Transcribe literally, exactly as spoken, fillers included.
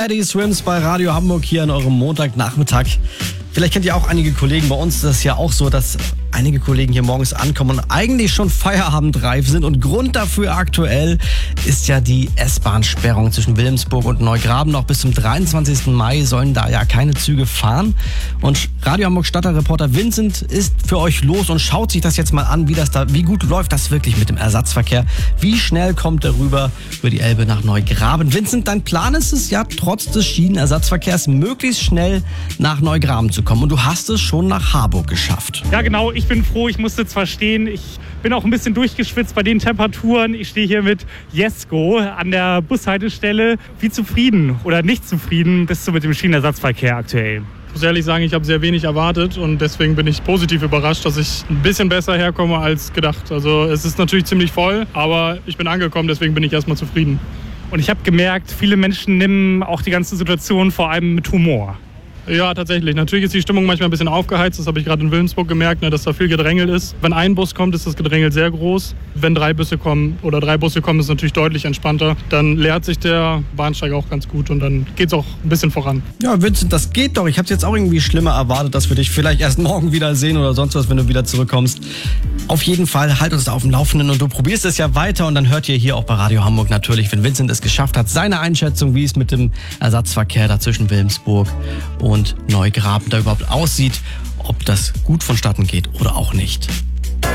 Teddy Swims bei Radio Hamburg hier an eurem Montagnachmittag. Vielleicht kennt ihr auch einige Kollegen. Bei uns ist das ja auch so, dass einige Kollegen hier morgens ankommen und eigentlich schon feierabendreif sind. Und Grund dafür aktuell ist ja die S-Bahn-Sperrung zwischen Wilhelmsburg und Neugraben. Noch bis zum dreiundzwanzigsten Mai sollen da ja keine Züge fahren. Und Radio Hamburg Stadtteilreporter Vincent ist für euch los und schaut sich das jetzt mal an, wie das da, wie gut läuft das wirklich mit dem Ersatzverkehr. Wie schnell kommt er rüber über die Elbe nach Neugraben? Vincent, dein Plan ist es ja, trotz des Schienenersatzverkehrs möglichst schnell nach Neugraben zu kommen. Und du hast es schon nach Harburg geschafft. Ja, genau. Ich bin froh. Ich musste zwar stehen. Ich bin auch ein bisschen durchgeschwitzt bei den Temperaturen. Ich stehe hier mit Jesko an der Bushaltestelle. Wie zufrieden oder nicht zufrieden bist du mit dem Schienenersatzverkehr aktuell? Ich muss ehrlich sagen, ich habe sehr wenig erwartet und deswegen bin ich positiv überrascht, dass ich ein bisschen besser herkomme als gedacht. Also es ist natürlich ziemlich voll, aber ich bin angekommen, deswegen bin ich erstmal zufrieden. Und ich habe gemerkt, viele Menschen nehmen auch die ganze Situation vor allem mit Humor. Ja, tatsächlich. Natürlich ist die Stimmung manchmal ein bisschen aufgeheizt. Das habe ich gerade in Wilhelmsburg gemerkt, ne, dass da viel Gedrängel ist. Wenn ein Bus kommt, ist das Gedrängel sehr groß. Wenn drei Busse kommen oder drei Busse kommen, ist es natürlich deutlich entspannter. Dann leert sich der Bahnsteig auch ganz gut und dann geht es auch ein bisschen voran. Ja, Vincent, das geht doch. Ich habe es jetzt auch irgendwie schlimmer erwartet, dass wir dich vielleicht erst morgen wieder sehen oder sonst was, wenn du wieder zurückkommst. Auf jeden Fall, halt uns da auf dem Laufenden und du probierst es ja weiter und dann hört ihr hier auch bei Radio Hamburg natürlich, wenn Vincent es geschafft hat, seine Einschätzung, wie es mit dem Ersatzverkehr da zwischen Wilhelmsburg und Neugraben da überhaupt aussieht, ob das gut vonstatten geht oder auch nicht.